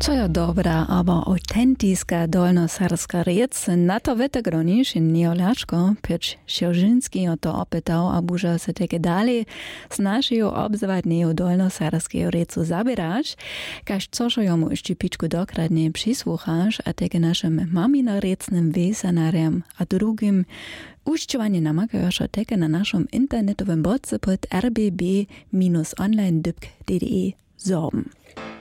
Co je dobra, aber autentiska dolnoserbska rec, na to wytegronisz Neolaczko, Piotr Sierżynski o to opytał, a buża se teke dalej z naszej obzywatnej dolnoserbskiej recu zabierać, każ cożo jomu jeszcze piczku dokradnie przysłuchasz, a teke naszym maminorecnym wesanarem, a drugim ušťovanie namakajoš teke na našom internetovem bodce pod rbb-online.de zorben.